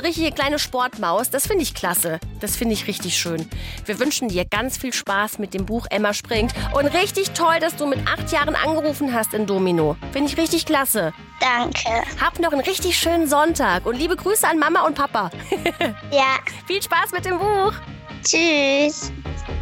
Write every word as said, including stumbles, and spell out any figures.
richtige kleine Sportmaus. Das finde ich klasse. Das finde ich richtig schön. Wir wünschen dir ganz viel Spaß mit dem Buch Emma springt. Und richtig toll, dass du mit acht Jahren angerufen hast in Domino. Finde ich richtig klasse. Danke. Hab noch einen richtig schönen Sonntag. Und liebe Grüße an Mama und Papa. Ja. Viel Spaß mit dem Buch. Tschüss.